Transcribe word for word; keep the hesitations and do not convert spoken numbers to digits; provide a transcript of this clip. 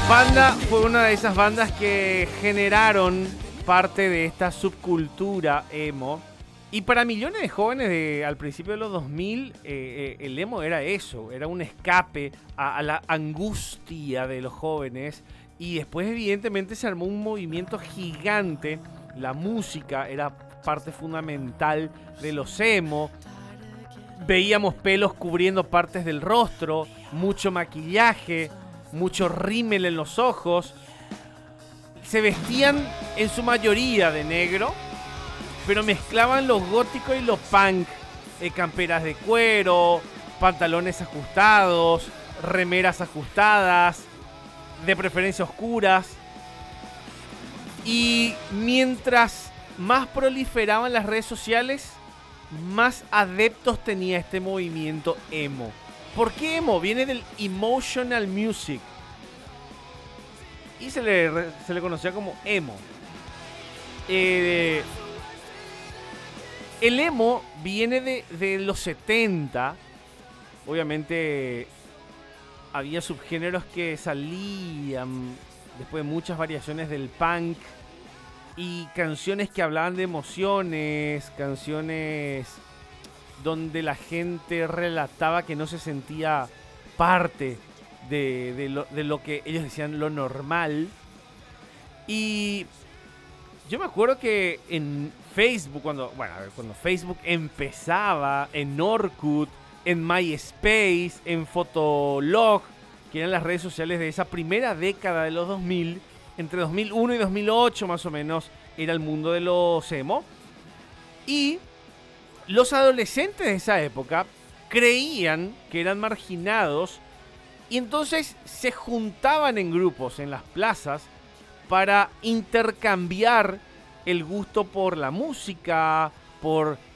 Panda fue una de esas bandas que generaron parte de esta subcultura emo. Y para millones de jóvenes de, al principio de los dos mil, eh, eh, el emo era eso, era un escape a, a la angustia de los jóvenes. Y después evidentemente se armó un movimiento gigante. La música era parte fundamental de los emo. Veíamos pelos cubriendo partes del rostro, mucho maquillaje, mucho rímel en los ojos. Se vestían en su mayoría de negro, pero mezclaban lo gótico y lo punk. Eh, camperas de cuero, pantalones ajustados, remeras ajustadas, de preferencia oscuras. Y mientras más proliferaban las redes sociales, más adeptos tenía este movimiento emo. ¿Por qué emo? Viene del emotional music. Y se le, se le conocía como emo. Eh, el emo viene de, de los setenta. Obviamente había subgéneros que salían después de muchas variaciones del punk. Y canciones que hablaban de emociones, canciones donde la gente relataba que no se sentía parte de, de, lo, de lo que ellos decían lo normal. Y yo me acuerdo que en Facebook, cuando, bueno, cuando Facebook empezaba, en Orkut, en MySpace, en Fotolog, que eran las redes sociales de esa primera década de los dos mil, entre dos mil uno y dos mil ocho más o menos, era el mundo de los emo. Y los adolescentes de esa época creían que eran marginados y entonces se juntaban en grupos en las plazas para intercambiar el gusto por la música, por